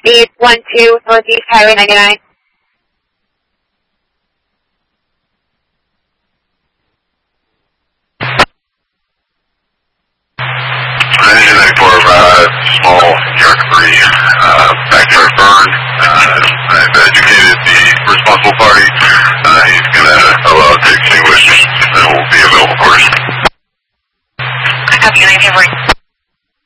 812 Northeast Highway 99. Engine 945, small York 3, backyard burn. I've educated the responsible party